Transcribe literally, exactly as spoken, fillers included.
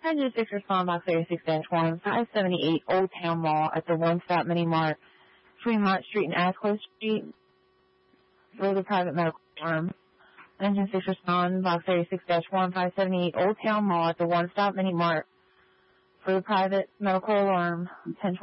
Engine six respond box thirty-six dash one, five seventy-eight Old Town Mall at the One Stop Mini Mart, Fremont Street and Ascot Street, for the private medical alarm. Engine six respond box thirty-six dash one, five seventy-eight Old Town Mall at the One Stop Mini Mart, for the private medical alarm. ten